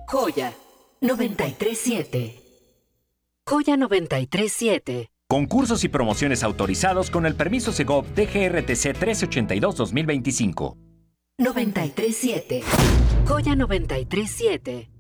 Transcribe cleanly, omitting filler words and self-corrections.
Joya 937. Joya 937. Concursos y promociones autorizados con el permiso Segov DGRTC 1382-2025. 937. Joya 937.